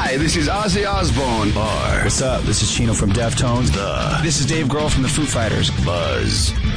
Hi, this is Ozzy Osbourne. What's up? This is Chino from Deftones. This is Dave Grohl from the Foo Fighters. Buzz.